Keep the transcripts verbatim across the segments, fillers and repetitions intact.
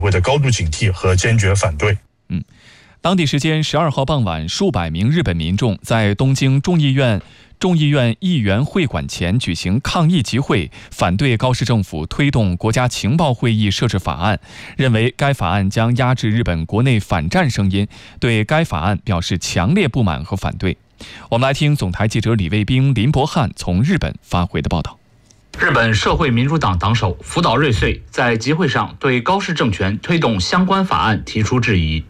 我的高度警惕和坚决反对。 嗯，当地时间十二号傍晚，数百名日本民众在东京众议院众议院议员会馆前举行抗议集会，反对高市政府推动国家情报会议设置法案，认为该法案将压制日本国内反战声音，对该法案表示强烈不满和反对。我们来听总台记者李卫兵、林博汉从日本发回的报道。 日本社会民主党党首福岛瑞穗在集会上对高市政权推动相关法案提出质疑。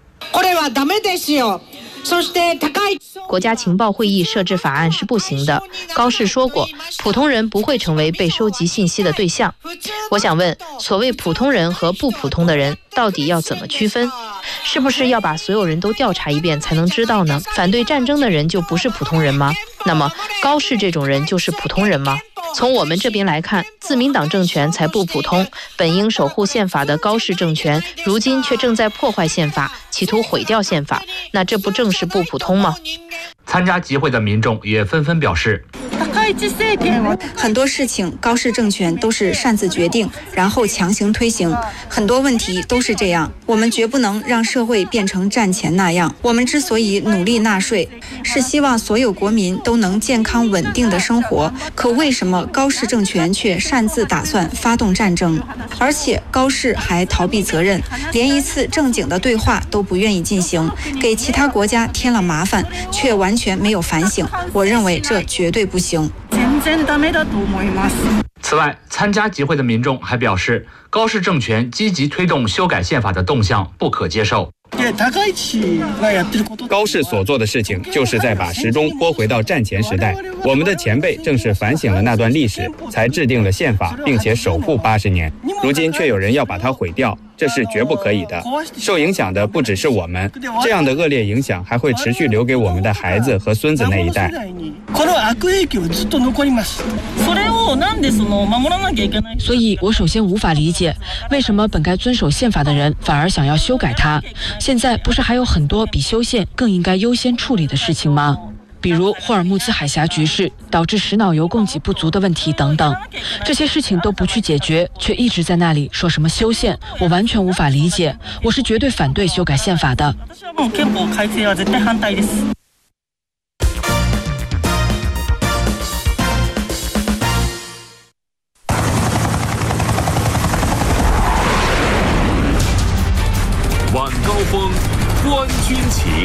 国家情报会议设置法案是不行的。高市说过，普通人不会成为被收集信息的对象。我想问，所谓普通人和不普通的人到底要怎么区分？是不是要把所有人都调查一遍才能知道呢？反对战争的人就不是普通人吗？那么高市这种人就是普通人吗？从我们这边来看，自民党政权才不普通，本应守护宪法的高市政权，如今却正在破坏宪法，企图毁掉宪法，那这不正是不普通吗？ 参加集会的民众也纷纷表示， 很多事情高市政权都是擅自决定，然后强行推行，很多问题都是这样，我们绝不能让社会变成战前那样。我们之所以努力纳税，是希望所有国民都能健康稳定的生活，可为什么高市政权却擅自打算发动战争？而且高市还逃避责任，连一次正经的对话都不愿意进行，给其他国家添了麻烦，却完全没有反省。我认为这绝对不行。 此外，参加集会的民众还表示，高市政权积极推动修改宪法的动向不可接受。 高市所做的事情，就是在把时钟拨回到战前时代。我们的前辈正是反省了那段历史，才制定了宪法，并且守护八十年。如今却有人要把它毁掉，这是绝不可以的。受影响的不只是我们，这样的恶劣影响还会持续留给我们的孩子和孙子那一代。 所以我首先无法理解，为什么本该遵守宪法的人反而想要修改它。现在不是还有很多比修宪更应该优先处理的事情吗？比如霍尔木兹海峡局势导致石脑油供给不足的问题等等，这些事情都不去解决，却一直在那里说什么修宪，我完全无法理解。我是绝对反对修改宪法的。 晚高峰，观军情。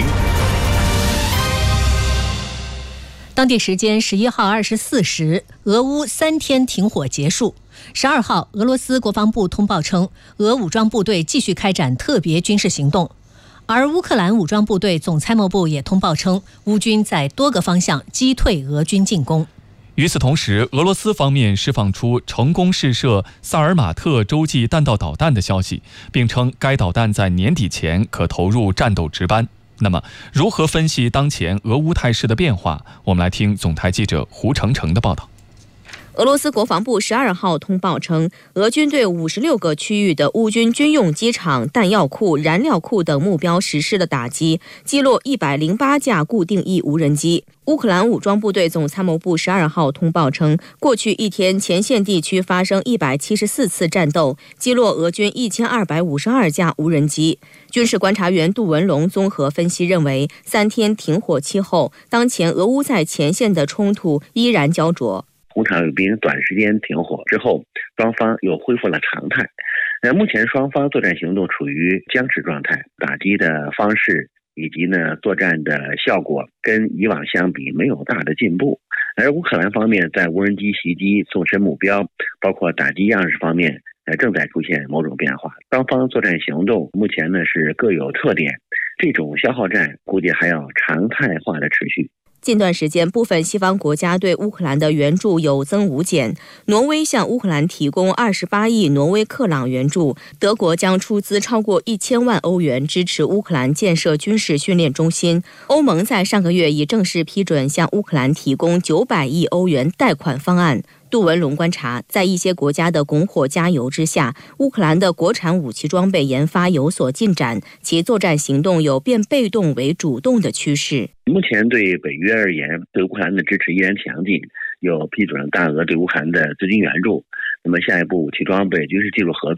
当地时间十一号二十四时，俄乌三天停火结束。十二号，俄罗斯国防部通报称，俄武装部队继续开展特别军事行动。而乌克兰武装部队总参谋部也通报称，乌军在多个方向击退俄军进攻。 与此同时，俄罗斯方面释放出成功试射萨尔马特洲际弹道导弹的消息，并称该导弹在年底前可投入战斗值班。那么，如何分析当前俄乌态势的变化？我们来听总台记者胡成成的报道。 俄罗斯国防部十二号通报称，俄军对五十六个区域的乌军军用机场、弹药库、燃料库等目标实施了打击，击落一百零八架固定翼无人机。乌克兰武装部队总参谋部十二号通报称，过去一天前线地区发生一百七十四次战斗，击落俄军一千二百五十二架无人机。军事观察员杜文龙综合分析认为，三天停火期后，当前俄乌在前线的冲突依然焦灼。 红场有兵短时间停火之后，双方又恢复了常态。呃，目前双方作战行动处于僵持状态，打击的方式以及呢作战的效果跟以往相比没有大的进步。而乌克兰方面在无人机袭击、纵深目标，包括打击样式方面，呃正在出现某种变化。双方作战行动目前呢是各有特点，这种消耗战估计还要常态化的持续。 近段时间，部分西方国家对乌克兰的援助有增无减。挪威向乌克兰提供二十八亿挪威克朗援助，德国将出资超过一千万欧元支持乌克兰建设军事训练中心。欧盟在上个月已正式批准向乌克兰提供九百亿欧元贷款方案。杜文龙观察，在一些国家的拱火加油之下，乌克兰的国产武器装备研发有所进展，其作战行动有变被动为主动的趋势。 目前对北约而言，对乌克兰的支持依然强劲，有批准大额对乌克兰的资金援助。那么下一步武器装备、军事技术合作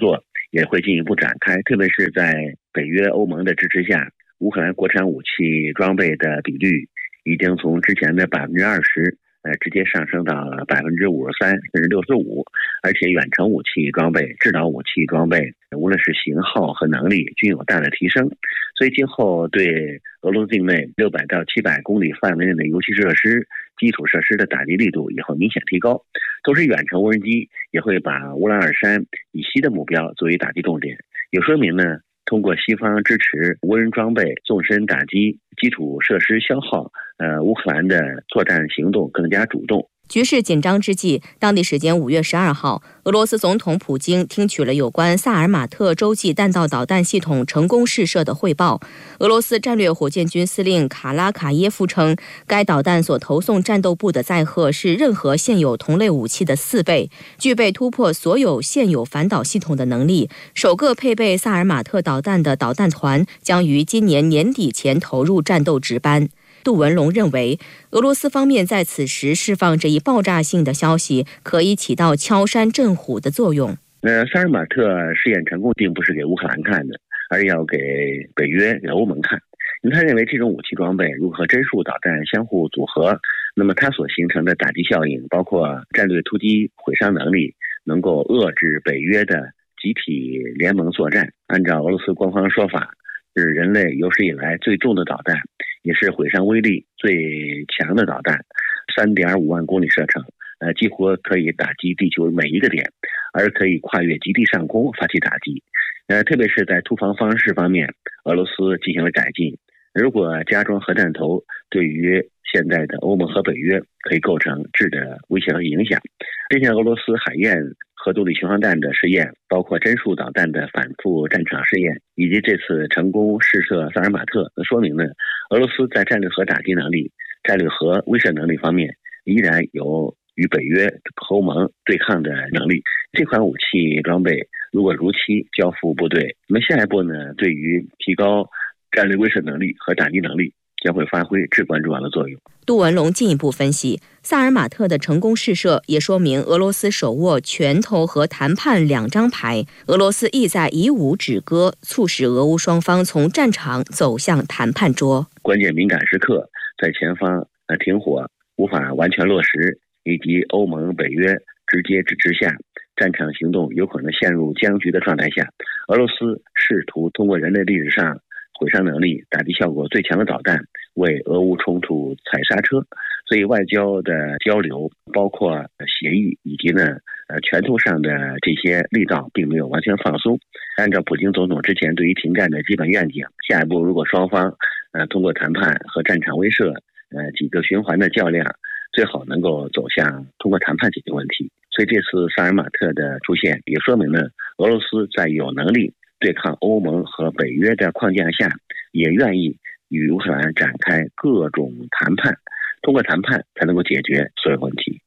也会进一步展开，特别是在北约、欧盟的支持下，乌克兰国产武器装备的比率已经从之前的百分之二十，呃，直接上升到了百分之五十三甚至六十五，而且远程武器装备、制导武器装备，无论是型号和能力均有大的提升。所以今后对俄罗斯境内六百到七百公里范围内的油气设施、基础设施的打击力度也会明显提高。同时，远程无人机也会把乌兰尔山以西的目标作为打击重点，也说明呢，通过西方支持无人装备纵深打击、基础设施消耗，呃，乌克兰的作战行动更加主动。 局势紧张之际，当地时间五月十二号，俄罗斯总统普京听取了有关萨尔马特洲际弹道导弹系统成功试射的汇报。俄罗斯战略火箭军司令卡拉卡耶夫称，该导弹所投送战斗部的载荷是任何现有同类武器的四倍，具备突破所有现有反导系统的能力。首个配备萨尔马特导弹的导弹团将于今年年底前投入战斗值班。杜文龙认为，俄罗斯方面在此时释放这一爆炸性的消息，可以起到敲山震虎的作用。 呃，萨尔马特试验成功并不是给乌克兰看的，而要给北约、给欧盟看。因为他认为这种武器装备如何帧数导弹相互组合，那么它所形成的打击效应，包括战略突击毁伤能力，能够遏制北约的集体联盟作战。按照俄罗斯官方说法，是人类有史以来最重的导弹，也是毁伤威力最强的导弹， 三点五万公里射程，呃，几乎可以打击地球每一个点，而可以跨越极地上空发起打击。呃，特别是在突防方式方面，俄罗斯进行了改进。如果加装核弹头，对于现在的欧盟和北约可以构成质的威胁和影响。之前俄罗斯海燕核动力巡航弹的试验，包括帧数导弹的反复战场试验，以及这次成功试射萨尔马特，说明呢，俄罗斯在战略核打击能力、战略核威慑能力方面依然有与北约和欧盟对抗的能力。这款武器装备如果如期交付部队，那么下一步呢，对于提高战略威慑能力和打击能力将会发挥至关重要的作用。 杜文龙进一步分析，萨尔马特的成功试射也说明俄罗斯手握拳头和谈判两张牌，俄罗斯意在以武止戈，促使俄乌双方从战场走向谈判桌。 关键敏感时刻，在前方呃停火无法完全落实，以及欧盟、北约直接支持下，战场行动有可能陷入僵局的状态下，俄罗斯试图通过人类历史上毁伤能力、打击效果最强的导弹为俄乌冲突踩刹车。所以外交的交流，包括协议以及呢呃拳头上的这些力道并没有完全放松。按照普京总统之前对于停战的基本愿景，下一步如果双方呃通过谈判和战场威慑呃几个循环的较量，最好能够走向通过谈判解决问题。所以这次萨尔马特的出现也说明呢，俄罗斯在有能力对抗欧盟和北约的框架下，也愿意与乌克兰展开各种谈判，通过谈判才能够解决所有问题。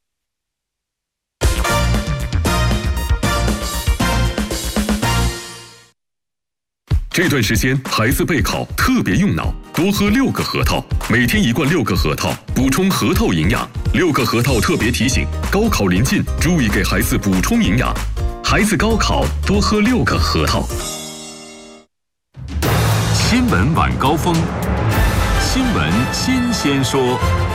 这段时间孩子备考特别用脑，多喝六个核桃，每天一罐六个核桃，补充核桃营养。六个核桃特别提醒，高考临近，注意给孩子补充营养。孩子高考多喝六个核桃。 新闻晚高峰，新闻新鲜说。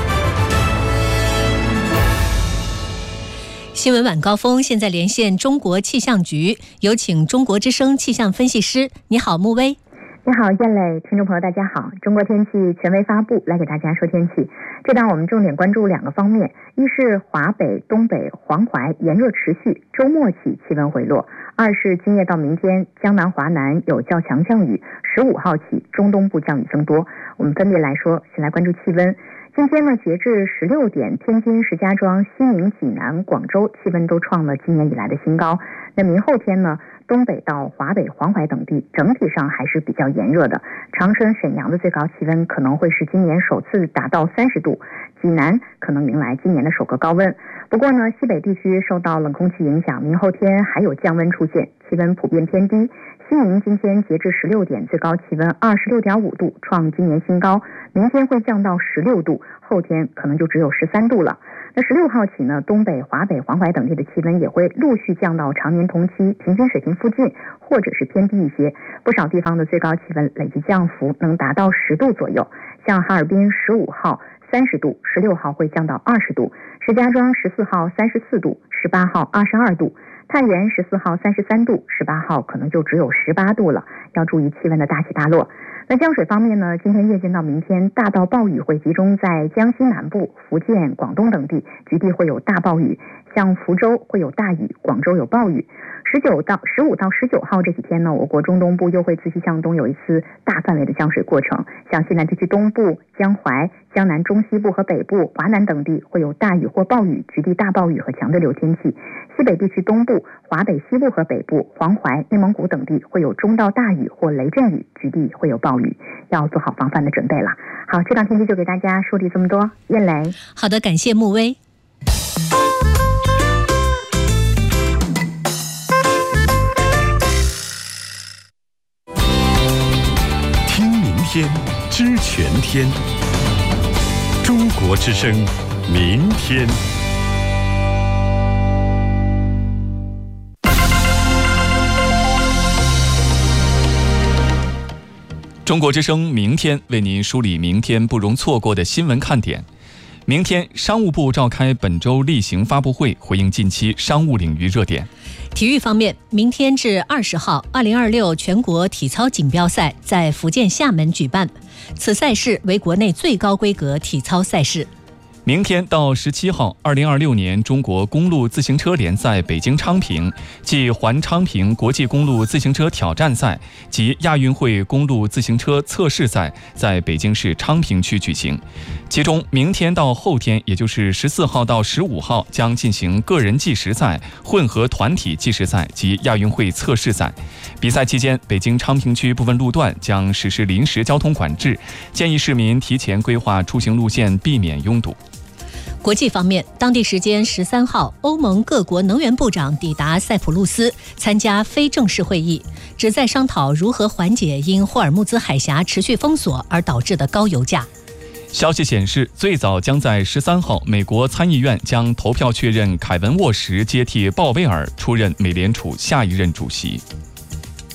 新闻晚高峰，现在连线中国气象局，有请中国之声气象分析师。你好，穆威。 你好，燕磊，听众朋友大家好。中国天气权威发布，来给大家说天气。这档我们重点关注两个方面，一是华北、东北、黄淮炎热持续，周末起气温回落；二是今夜到明天，江南、华南有较强降雨，十五号起中东部降雨增多。我们分别来说，先来关注气温。今天呢，截至十六点，天津、石家庄、西宁、济南、广州气温都创了今年以来的新高。那明后天呢，东北到华北、黄淮等地整体上还是比较炎热的。长春、沈阳的最高气温可能会是今年首次达到三十度，济南可能迎来今年的首个高温。不过呢，西北地区受到冷空气影响，明后天还有降温出现，气温普遍偏低。西宁今天截至十六点，最高气温二十六点五度，创今年新高。明天会降到十六度，后天可能就只有十三度了。 那十六号起呢，东北、华北、黄淮等地的气温也会陆续降到常年同期平均水平附近，或者是偏低一些。不少地方的最高气温累计降幅能达到十度左右，像哈尔滨十五号三十度，十六号会降到二十度；石家庄十四号三十四度，十八号二十二度；太原十四号三十三度，十八号可能就只有十八度了，要注意气温的大起大落。那降水方面呢，今天夜间到明天，大到暴雨会集中在江西南部、福建、广东等地，局地会有大暴雨，像福州会有大雨，广州有暴雨。十九到十五到十九号这几天呢，我国中东部又会继续向东有一次大范围的降水过程，像西南地区东部、江淮、江南中西部和北部、华南等地会有大雨或暴雨，局地大暴雨和强对流天气。西北地区东部、华北西部和北部、黄淮、内蒙古等地会有中到大雨或雷阵雨，局地会有暴雨，要做好防范的准备了。好，这档天气就给大家梳理这么多。燕雷， 好的，感谢穆威。 听明天，知全天。中国之声，明天。 中国之声明天为您梳理明天不容错过的新闻看点。明天，商务部召开本周例行发布会，回应近期商务领域热点。 体育方面，明天至二十号，二零二六全国体操锦标赛在福建厦门举办，此赛事为国内最高规格体操赛事。 明天到十七号，二零二六年中国公路自行车联赛北京昌平暨环昌平国际公路自行车挑战赛及亚运会公路自行车测试赛在北京市昌平区举行。其中，明天到后天，也就是十四号到十五号，将进行个人计时赛、混合团体计时赛及亚运会测试赛。比赛期间，北京昌平区部分路段将实施临时交通管制，建议市民提前规划出行路线，避免拥堵。 国际方面，当地时间十三号，欧盟各国能源部长抵达塞浦路斯参加非正式会议，旨在商讨如何缓解因霍尔木兹海峡持续封锁而导致的高油价。 消息显示，最早将在十三号，美国参议院将投票确认凯文·沃什接替鲍威尔出任美联储下一任主席。